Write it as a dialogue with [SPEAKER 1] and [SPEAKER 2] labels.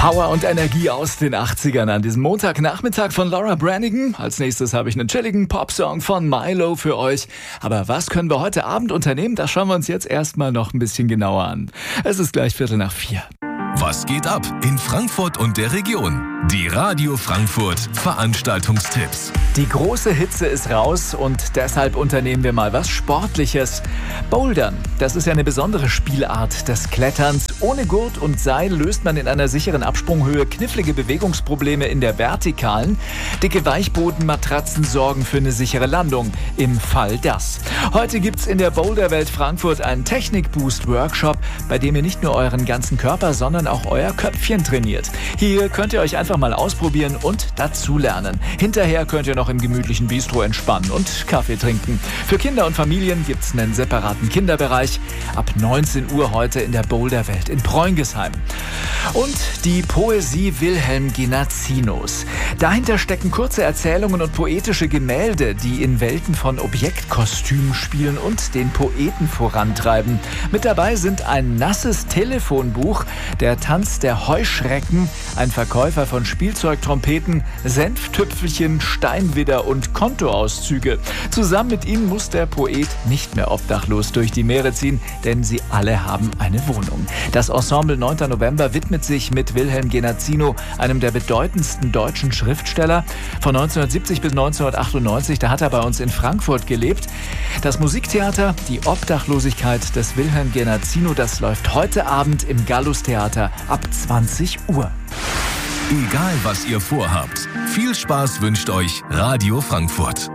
[SPEAKER 1] Power und Energie aus den 80ern an diesem Montagnachmittag von Laura Branigan. Als nächstes habe ich einen chilligen Popsong von Milo für euch. Aber was können wir heute Abend unternehmen? Das schauen wir uns jetzt erstmal noch ein bisschen genauer an. Es ist gleich 3:45.
[SPEAKER 2] Was geht ab in Frankfurt und der Region? Die Radio Frankfurt Veranstaltungstipps.
[SPEAKER 1] Die große Hitze ist raus und deshalb unternehmen wir mal was Sportliches. Bouldern, das ist ja eine besondere Spielart des Kletterns. Ohne Gurt und Seil löst man in einer sicheren Absprunghöhe knifflige Bewegungsprobleme in der Vertikalen. Dicke Weichbodenmatratzen sorgen für eine sichere Landung, im Fall das. Heute gibt's in der Boulderwelt Frankfurt einen Technik-Boost-Workshop, bei dem ihr nicht nur euren ganzen Körper, sondern auch euer Köpfchen trainiert. Hier könnt ihr euch einfach mal ausprobieren und dazulernen. Hinterher könnt ihr noch im gemütlichen Bistro entspannen und Kaffee trinken. Für Kinder und Familien gibt's einen separaten Kinderbereich. Ab 19 Uhr heute in der Boulderwelt in Preungesheim. Und die Poesie Wilhelm Genatzinos. Dahinter stecken kurze Erzählungen und poetische Gemälde, die in Welten von Objektkostümen spielen und den Poeten vorantreiben. Mit dabei sind ein nasses Telefonbuch, der Tanz der Heuschrecken, ein Verkäufer von Spielzeugtrompeten, Senftüpfelchen, Steinwidder und Kontoauszüge. Zusammen mit ihnen muss der Poet nicht mehr obdachlos durch die Meere ziehen, denn sie alle haben eine Wohnung. Das Ensemble 9. November widmet sich mit Wilhelm Genazzino, einem der bedeutendsten deutschen Schriftsteller. Von 1970 bis 1998, da hat er bei uns in Frankfurt gelebt. Das Musiktheater, die Obdachlosigkeit des Wilhelm Genazzino, das läuft heute Abend im Gallus-Theater ab 20 Uhr.
[SPEAKER 2] Egal was ihr vorhabt, viel Spaß wünscht euch Radio Frankfurt.